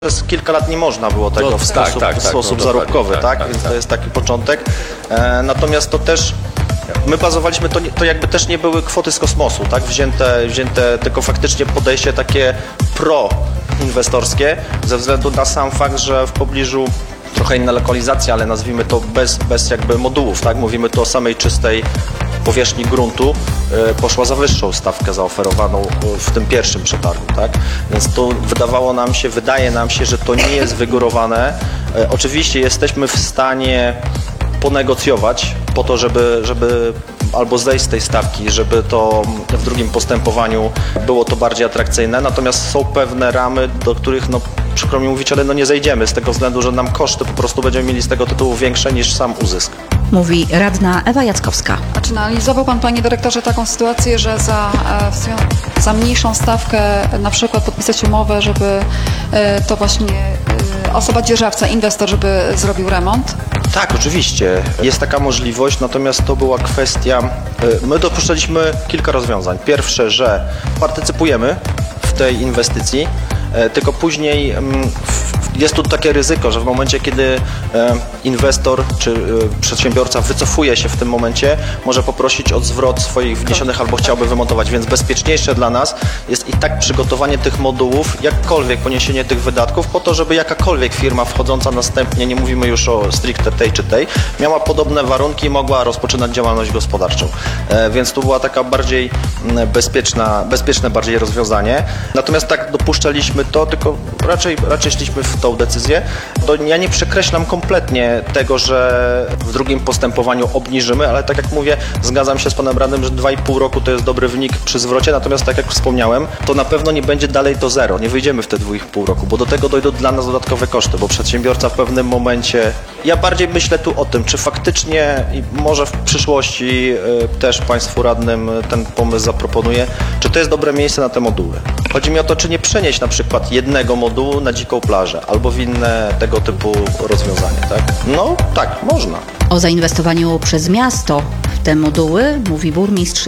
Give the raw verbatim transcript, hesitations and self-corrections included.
Przez kilka lat nie można było tego No, w tak, sposób, tak, w tak, sposób no, zarobkowy, tak, tak? tak, Więc tak. to jest taki początek. E, natomiast to też, my bazowaliśmy, to, nie- to jakby też nie były kwoty z kosmosu, tak? Wzięte, wzięte tylko faktycznie podejście takie pro-inwestorskie, ze względu na sam fakt, że w pobliżu trochę inna lokalizacja, ale nazwijmy to bez, bez jakby modułów, tak? Mówimy tu o samej czystej powierzchni gruntu, e, poszła za wyższą stawkę zaoferowaną w tym pierwszym przetargu, tak? Więc to wydawało nam się, wydaje nam się, że to nie jest wygórowane. E, Oczywiście jesteśmy w stanie ponegocjować po to, żeby, żeby albo zejść z tej stawki, żeby to w drugim postępowaniu było to bardziej atrakcyjne, natomiast są pewne ramy, do których no przykro mi mówić, ale no nie zejdziemy z tego względu, że nam koszty po prostu będziemy mieli z tego tytułu większe niż sam uzysk. Mówi radna Ewa Jackowska. A czy analizował Pan, Panie Dyrektorze, taką sytuację, że za, e, w zwią- za mniejszą stawkę na przykład podpisać umowę, żeby e, to właśnie e, osoba dzierżawca, inwestor, żeby zrobił remont? Tak, oczywiście. Jest taka możliwość, natomiast to była kwestia... y, My dopuszczaliśmy kilka rozwiązań. Pierwsze, że partycypujemy w tej inwestycji, e, tylko później mm, w- jest tu takie ryzyko, że w momencie, kiedy e, inwestor czy e, przedsiębiorca wycofuje się w tym momencie, może poprosić o zwrot swoich wniesionych albo chciałby wymontować, więc bezpieczniejsze dla nas jest i tak przygotowanie tych modułów, jakkolwiek poniesienie tych wydatków po to, żeby jakakolwiek firma wchodząca następnie, nie mówimy już o stricte tej czy tej, miała podobne warunki i mogła rozpoczynać działalność gospodarczą. E, Więc tu była taka bardziej mm, bezpieczna, bezpieczne bardziej rozwiązanie. Natomiast tak dopuszczaliśmy to, tylko raczej, raczej szliśmy w tą decyzję. To ja nie przekreślam kompletnie tego, że w drugim postępowaniu obniżymy, ale tak jak mówię, zgadzam się z panem radnym, że dwa i pół roku to jest dobry wynik przy zwrocie, natomiast tak jak wspomniałem, to na pewno nie będzie dalej to zero. Nie wyjdziemy w te dwa i pół roku, bo do tego dojdą dla nas dodatkowe koszty, bo przedsiębiorca w pewnym momencie... Ja bardziej myślę tu o tym, czy faktycznie i może w przyszłości y, też państwu radnym ten pomysł zaproponuję, czy to jest dobre miejsce na te moduły. Chodzi mi o to, czy nie przenieść na przykład jednego modułu na dziką plażę albo w inne tego typu rozwiązanie, tak? No tak, można. O zainwestowaniu przez miasto w te moduły mówi burmistrz